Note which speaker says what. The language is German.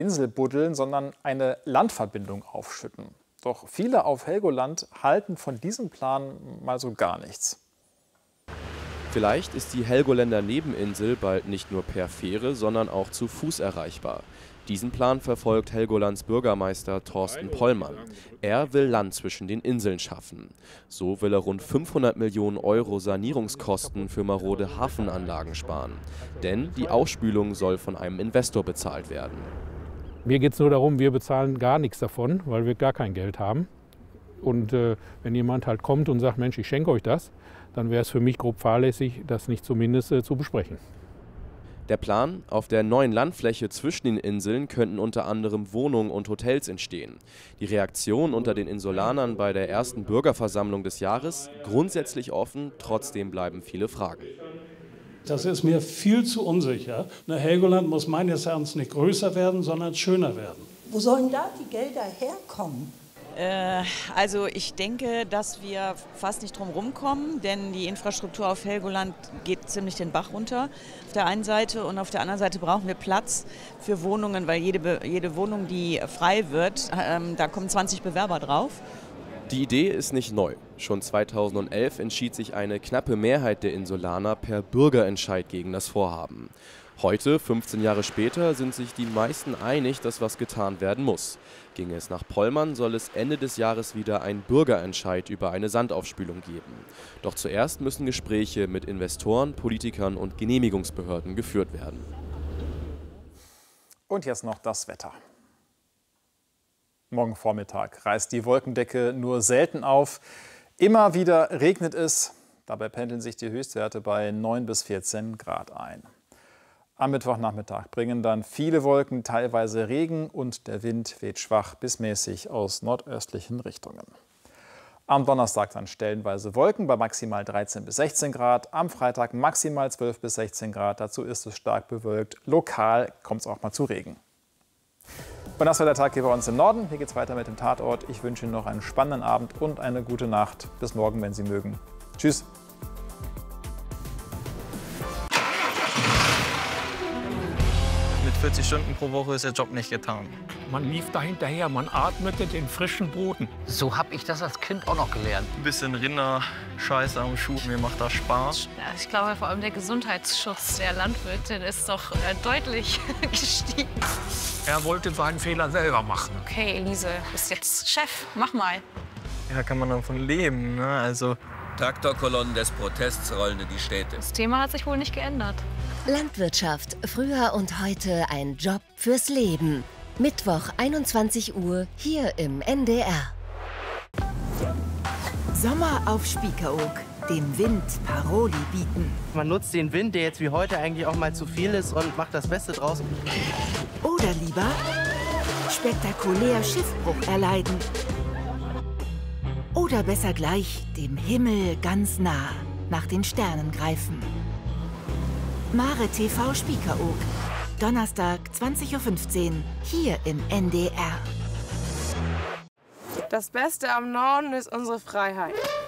Speaker 1: Insel buddeln, sondern eine Landverbindung aufschütten. Doch viele auf Helgoland halten von diesem Plan mal so gar nichts.
Speaker 2: Vielleicht ist die Helgoländer Nebeninsel bald nicht nur per Fähre, sondern auch zu Fuß erreichbar. Diesen Plan verfolgt Helgolands Bürgermeister Thorsten Pollmann. Er will Land zwischen den Inseln schaffen. So will er rund 500 Millionen Euro Sanierungskosten für marode Hafenanlagen sparen. Denn die Ausspülung soll von einem Investor bezahlt werden.
Speaker 3: Mir geht es nur darum, wir bezahlen gar nichts davon, weil wir gar kein Geld haben. Und wenn jemand halt kommt und sagt, Mensch, ich schenke euch das, dann wäre es für mich grob fahrlässig, das nicht zumindest zu besprechen.
Speaker 2: Der Plan: Auf der neuen Landfläche zwischen den Inseln könnten unter anderem Wohnungen und Hotels entstehen. Die Reaktion unter den Insulanern bei der ersten Bürgerversammlung des Jahres: grundsätzlich offen, trotzdem bleiben viele Fragen.
Speaker 4: Das ist mir viel zu unsicher. Helgoland muss meines Erachtens nicht größer werden, sondern schöner werden.
Speaker 5: Wo sollen da die Gelder herkommen?
Speaker 6: Also ich denke, dass wir fast nicht drum rumkommen, denn die Infrastruktur auf Helgoland geht ziemlich den Bach runter auf der einen Seite, und auf der anderen Seite brauchen wir Platz für Wohnungen, weil jede Wohnung, die frei wird, da kommen 20 Bewerber drauf.
Speaker 2: Die Idee ist nicht neu. Schon 2011 entschied sich eine knappe Mehrheit der Insulaner per Bürgerentscheid gegen das Vorhaben. Heute, 15 Jahre später, sind sich die meisten einig, dass was getan werden muss. Ginge es nach Pollmann, soll es Ende des Jahres wieder einen Bürgerentscheid über eine Sandaufspülung geben. Doch zuerst müssen Gespräche mit Investoren, Politikern und Genehmigungsbehörden geführt werden.
Speaker 1: Und jetzt noch das Wetter. Morgen Vormittag reißt die Wolkendecke nur selten auf. Immer wieder regnet es. Dabei pendeln sich die Höchstwerte bei 9 bis 14 Grad ein. Am Mittwochnachmittag bringen dann viele Wolken teilweise Regen und der Wind weht schwach bis mäßig aus nordöstlichen Richtungen. Am Donnerstag dann stellenweise Wolken bei maximal 13 bis 16 Grad. Am Freitag maximal 12 bis 16 Grad. Dazu ist es stark bewölkt. Lokal kommt es auch mal zu Regen. Und das war der Tag hier bei uns im Norden. Hier geht es weiter mit dem Tatort. Ich wünsche Ihnen noch einen spannenden Abend und eine gute Nacht. Bis morgen, wenn Sie mögen. Tschüss.
Speaker 7: Mit 40 Stunden pro Woche ist der Job nicht getan.
Speaker 8: Man lief da hinterher, man atmete den frischen Boden.
Speaker 9: So habe ich das als Kind auch noch gelernt.
Speaker 7: Ein bisschen Rinder-Scheiße am Schuh, mir macht das Spaß.
Speaker 10: Ja, ich glaube, vor allem der Gesundheitsschutz der Landwirtin ist doch deutlich gestiegen.
Speaker 8: Er wollte seinen Fehler selber machen.
Speaker 10: Okay, Elise, bist jetzt Chef, mach mal.
Speaker 7: Ja, kann man davon leben, ne? Also
Speaker 11: Traktorkolonnen des Protests rollen in die Städte.
Speaker 10: Das Thema hat sich wohl nicht geändert.
Speaker 12: Landwirtschaft, früher und heute ein Job fürs Leben. Mittwoch, 21 Uhr, hier im NDR.
Speaker 13: Sommer auf Spiekeroog, dem Wind Paroli bieten.
Speaker 14: Man nutzt den Wind, der jetzt wie heute eigentlich auch mal zu viel ist, und macht das Beste draus.
Speaker 13: Oder lieber spektakulär Schiffbruch erleiden. Oder besser gleich dem Himmel ganz nah nach den Sternen greifen. Mare TV Spiekeroog, Donnerstag 20:15 Uhr, hier im NDR.
Speaker 15: Das Beste am Norden ist unsere Freiheit.